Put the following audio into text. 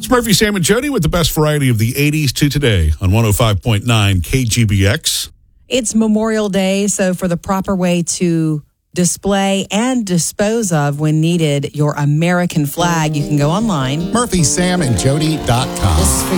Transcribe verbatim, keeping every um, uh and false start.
Murphy, Sam, and Jody with the best variety of the eighties to today on one oh five point nine K G B X. It's Memorial Day, so for the proper way to display and dispose of, when needed, your American flag, you can go online. Murphy Sam and Jody dot com. This is for